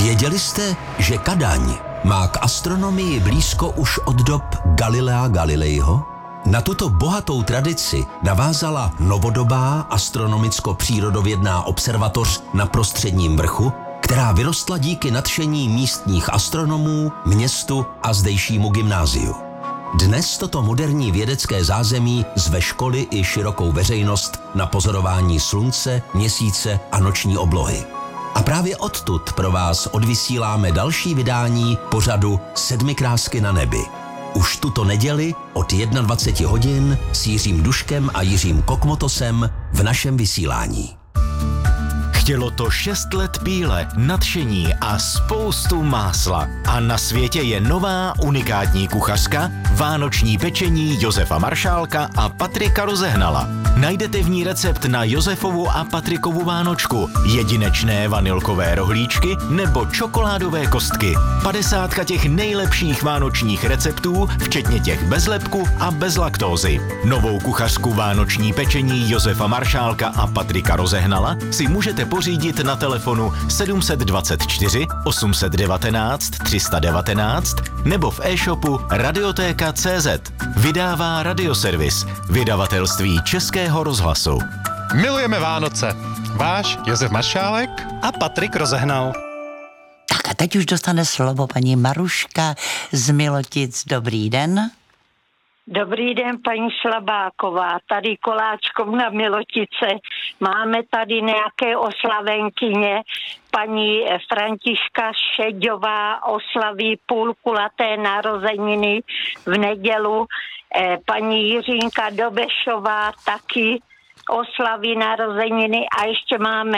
Věděli jste, že Kadaň má k astronomii blízko už od dob Galilea Galileiho? Na tuto bohatou tradici navázala novodobá astronomicko-přírodovědná observatoř na Prostředním vrchu, která vyrostla díky nadšení místních astronomů, městu a zdejšímu gymnáziu. Dnes toto moderní vědecké zázemí zve školy i širokou veřejnost na pozorování slunce, měsíce a noční oblohy. A právě odtud pro vás odvysíláme další vydání pořadu Sedmi krásky na nebi. Už tuto neděli od 21 hodin s Jiřím Duškem a Jiřím Kokmotosem v našem vysílání. Chtělo to 6 let píle, nadšení a spoustu másla. A na světě je nová unikátní kuchařka, vánoční pečení Josefa Maršálka a Patrika Rozehnala. Najdete v ní recept na Josefovu a Patrikovu vánočku, jedinečné vanilkové rohlíčky nebo čokoládové kostky. 50 těch nejlepších vánočních receptů, včetně těch bez lepku a bez laktózy. Novou kuchařku vánoční pečení Josefa Maršálka a Patrika Rozehnala si můžete pořídit na telefonu 724 819 319 nebo v e-shopu radiotéka.cz. Vydává Radioservis, vydavatelství Českého rozhlasu. Milujeme Vánoce. Váš Josef Maršálek a Patrik Rozehnal. Tak a teď už dostane slovo paní Maruška z Milotic. Dobrý den. Dobrý den, paní Šlabáková, tady Koláčkovna Milotice. Máme tady nějaké oslavenkyně. Paní Františka Šeďová oslaví půlkulaté narozeniny v nedělu. Paní Jiřínka Dobešová taky oslaví narozeniny a ještě máme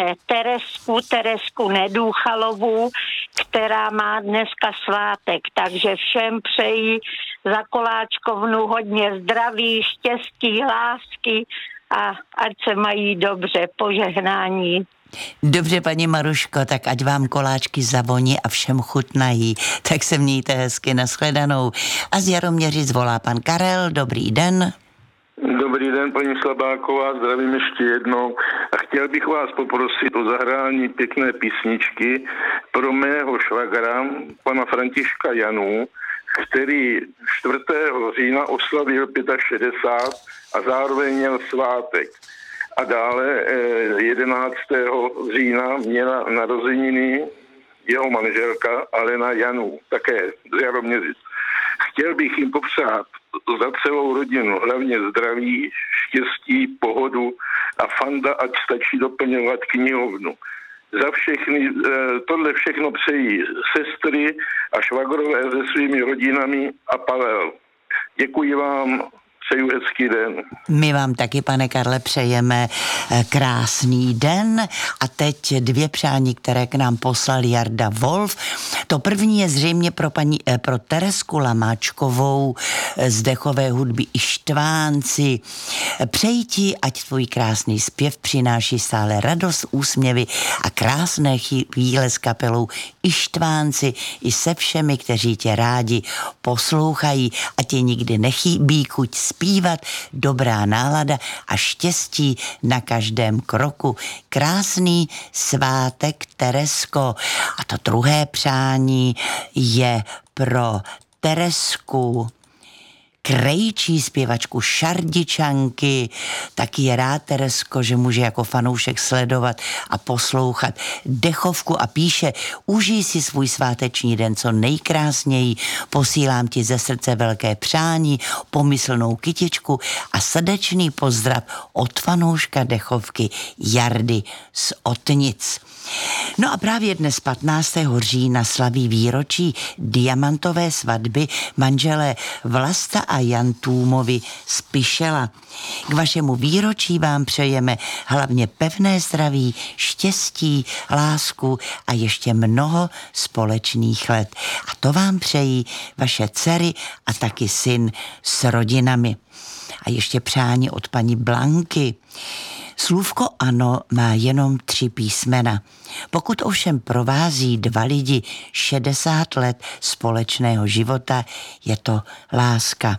Teresku Nedůchalovou, která má dneska svátek, takže všem přeji za Koláčkovnu hodně zdraví, štěstí, lásky a ať se mají dobře, požehnání. Dobře, paní Maruško, tak ať vám koláčky zavoní a všem chutnají. Tak se mějte hezky, nashledanou. A z Jaroměřic volá pan Karel, dobrý den. Dobrý den, paní Slabáková, zdravím ještě jednou. A chtěl bych vás poprosit o zahrání pěkné písničky pro mého švagra, pana Františka Janu, který 4. října oslavil 65 a zároveň měl svátek. A dále 11. října měla narozeniny jeho manželka Alena Janu, také z Jaroměřic. Chtěl bych jim popřát za celou rodinu hlavně zdraví, štěstí, pohodu a fanda, ať stačí doplňovat knihovnu. Za všechny, tohle všechno přejí sestry a švagrové se svými rodinami a Pavel. Děkuji vám. Přeju hezký den. My vám taky, pane Karle, přejeme krásný den a teď 2 přání, které k nám poslal Jarda Wolf. To první je zřejmě pro Teresku Lamáčkovou z dechové hudby Ištvánci. Přeji ti, ať tvůj krásný zpěv přináší stále radost, úsměvy a krásné chvíle s kapelou Ištvánci i se všemi, kteří tě rádi poslouchají, a tě nikdy nechybí chuť zpívat, dobrá nálada a štěstí na každém kroku. Krásný svátek, Teresko. A to druhé přání je pro Teresku Krejčí, zpěvačku Šardičanky. Taky je rád, Teresko, že může jako fanoušek sledovat a poslouchat dechovku a píše: užij si svůj sváteční den co nejkrásněji, posílám ti ze srdce velké přání, pomyslnou kytičku a srdečný pozdrav od fanouška dechovky Jardy z Otnic. No a právě dnes 15. října slaví výročí diamantové svatby manželé Vlasta a Jan Tůmovi z Pišela. K vašemu výročí vám přejeme hlavně pevné zdraví, štěstí, lásku a ještě mnoho společných let. A to vám přejí vaše dcery a taky syn s rodinami. A ještě přání od paní Blanky. Slůvko ano má jenom 3 písmena. Pokud ovšem provází 2 lidi 60 let společného života, je to láska.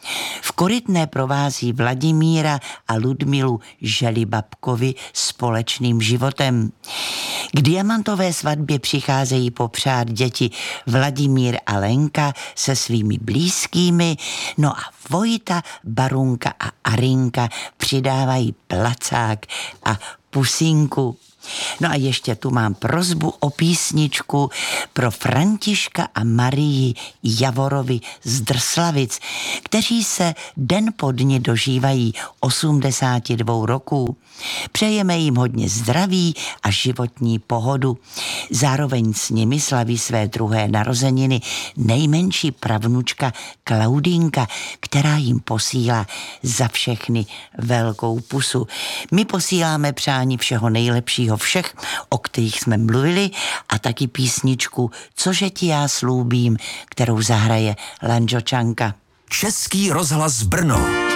V Korytné provází Vladimíra a Ludmilu Želibabkovi společným životem. K diamantové svatbě přicházejí popřát děti Vladimír a Lenka se svými blízkými, no a Vojta, Barunka a Arinka přidávají placák a pusinku. No a ještě tu mám prosbu o písničku pro Františka a Marii Javorovi z Drslavic, kteří se den po dni dožívají 82 roků. Přejeme jim hodně zdraví a životní pohodu. Zároveň s nimi slaví své druhé narozeniny nejmenší pravnučka Klaudinka, která jim posílá za všechny velkou pusu. My posíláme přání všeho nejlepšího všech, o kterých jsme mluvili, a taky písničku Cože ti já slúbím, kterou zahraje Lanžočanka. Český rozhlas Brno.